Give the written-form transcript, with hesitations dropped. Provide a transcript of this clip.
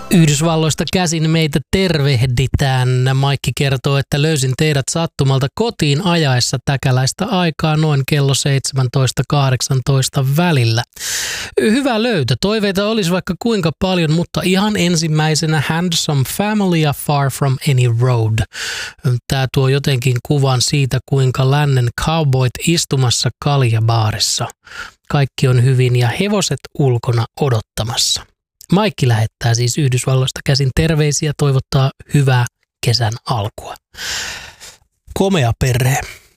Yhdysvalloista käsin meitä tervehditään. Maikki kertoo, että löysin teidät sattumalta kotiin ajaessa täkäläistä aikaa noin kello 17-18 välillä. Hyvä löytö. Toiveita olisi vaikka kuinka paljon, mutta ihan ensimmäisenä Handsome Family ja Far From Any Road. Tämä tuo jotenkin kuvan siitä, kuinka lännen cowboyt istumassa kaljabaarissa. Kaikki on hyvin ja hevoset ulkona odottamassa. Maikki lähettää siis Yhdysvalloista käsin terveisiä, toivottaa hyvää kesän alkua. Komea perhe.